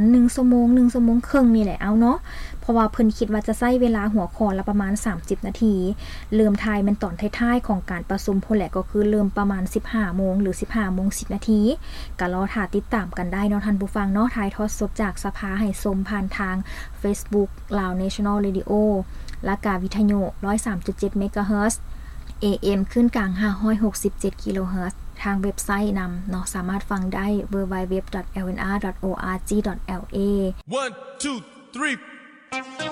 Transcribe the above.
1ชั่วโมง1ชั่วโมงครึ่งนี่แหละเอาเนาะเพราะว่าเพิ่นคิดว่าจะใช้เวลาหัวข้อละประมาณ30นาทีเริ่มถ่ายมันตอนท้ายๆของการประชุมพุ่นแหละก็คือเริ่มประมาณ 15:00 นหรือ 15:10 นก็รอท่าติดตามกันได้เนาะท่านผู้ฟังเนาะถ่ายทอดสดจากสภาให้ชมผ่านทาง Facebook Lao National Radio และกาวิทยุ 103.7 เมกะเฮิรตซ์ AM ขึ้นกลาง567กิโลเฮิรตซ์ทางเว็บไซต์นำเนาะสามารถฟังได้ www.lnr.org.la 1 2 3